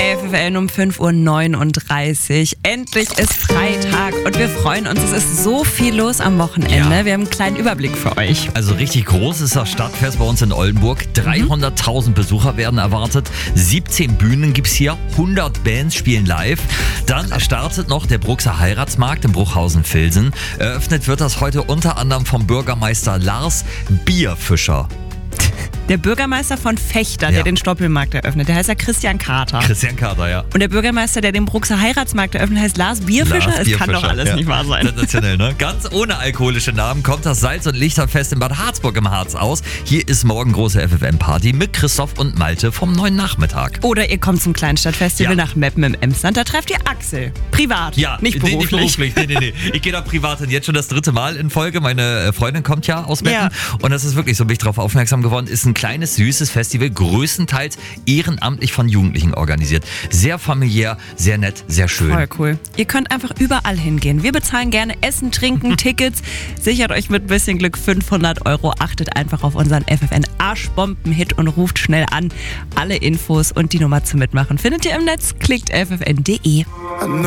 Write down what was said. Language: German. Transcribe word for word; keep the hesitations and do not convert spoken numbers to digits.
F F N um fünf Uhr neununddreißig. Endlich ist Freitag und wir freuen uns. Es ist so viel los am Wochenende. Ja. Wir haben einen kleinen Überblick für euch. Also richtig groß ist das Stadtfest bei uns in Oldenburg. dreihunderttausend Besucher werden erwartet. siebzehn Bühnen gibt's hier. hundert Bands spielen live. Dann startet noch der Bruxer Heiratsmarkt in Bruchhausen-Vilsen. Eröffnet wird das heute unter anderem vom Bürgermeister Lars Bierfischer. Der Bürgermeister von Fechter, Ja. der den Stoppelmarkt eröffnet, der heißt ja Christian Kater. Christian Kater, ja. Und der Bürgermeister, der den Bruxer Heiratsmarkt eröffnet, heißt Lars Bierfischer. Lars Es kann doch Bierfischer, alles ja. nicht wahr sein. Sensationell, ne? Ganz ohne alkoholische Namen kommt das Salz- und Lichterfest in Bad Harzburg im Harz aus. Hier ist morgen große F F N-Party mit Christoph und Malte vom neuen Nachmittag. Oder ihr kommt zum Kleinstadtfestival Ja. nach Meppen im Emsland. Da trefft ihr Axel. Privat, Ja, nicht nee, beruflich. nicht beruflich. Nee, nee, nee. Ich gehe da privat hin. Jetzt schon das dritte Mal in Folge. Meine äh, Freundin kommt ja aus Meppen. Ja. Und das ist wirklich so, bin ich darauf aufmerksam geworden, ist ein kleines, süßes Festival, größtenteils ehrenamtlich von Jugendlichen organisiert. Sehr familiär, sehr nett, sehr schön. Voll cool. Ihr könnt einfach überall hingehen. Wir bezahlen gerne Essen, Trinken, Tickets. Sichert euch mit ein bisschen Glück fünfhundert Euro. Achtet einfach auf unseren F F N-Arschbomben-Hit und ruft schnell an. Alle Infos und die Nummer zum Mitmachen findet ihr im Netz. Klickt F F N punkt de.